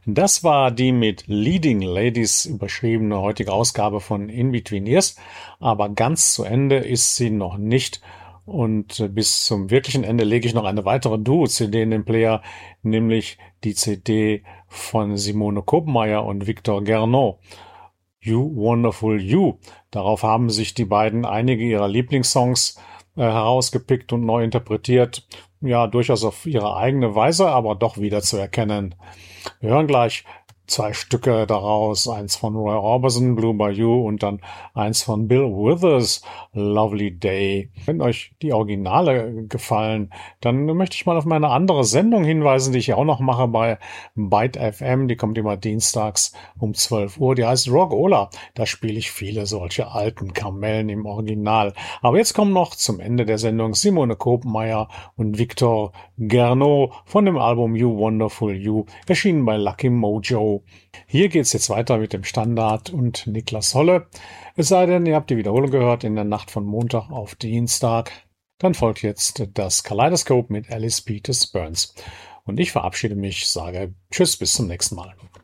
Das war die mit Leading Ladies überschriebene heutige Ausgabe von In Between Ears, aber ganz zu Ende ist sie noch nicht. Und bis zum wirklichen Ende lege ich noch eine weitere Duo-CD in den Player, nämlich die CD von Simone Kopmeier und Victor Gernot. You Wonderful You. Darauf haben sich die beiden einige ihrer Lieblingssongs herausgepickt und neu interpretiert. Ja, durchaus auf ihre eigene Weise, aber doch wieder zu erkennen. Wir hören gleich zwei Stücke daraus, eins von Roy Orbison, Blue Bayou, und dann eins von Bill Withers, Lovely Day. Wenn euch die Originale gefallen, dann möchte ich mal auf meine andere Sendung hinweisen, die ich auch noch mache bei Byte FM. Die kommt immer dienstags um 12 Uhr. Die heißt Rock Ola. Da spiele ich viele solche alten Kamellen im Original. Aber jetzt kommen noch zum Ende der Sendung Simone Kopmeier und Victor Gernot von dem Album You Wonderful You, erschienen bei Lucky Mojo. Hier geht's jetzt weiter mit dem Standard und Niklas Holle. Es sei denn, ihr habt die Wiederholung gehört in der Nacht von Montag auf Dienstag. Dann folgt jetzt das Kaleidoskop mit Alice Peters Burns. Und ich verabschiede mich, sage Tschüss, bis zum nächsten Mal.